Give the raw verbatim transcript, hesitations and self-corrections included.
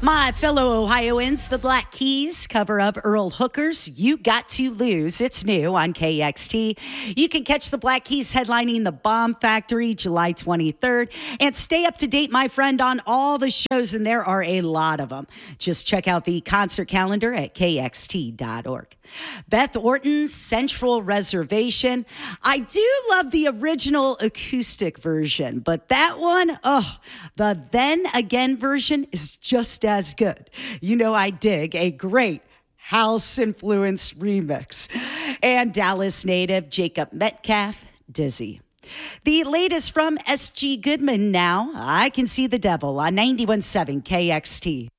My fellow Ohioans, the Black Keys cover up Earl Hooker's You Got to Lose. It's new on K X T. You can catch the Black Keys headlining the Bomb Factory July twenty-third. And stay up to date, my friend, on all the shows, and there are a lot of them. Just check out the concert calendar at K X T dot org. Beth Orton's Central Reservation. I do love the original acoustic version, but that one, oh, the Then Again version is just as good. You know, I dig a great house-influenced remix. And Dallas native Jacob Metcalf, Dizzy. The latest from S G Goodman now. I Can See the Devil on ninety-one point seven K X T.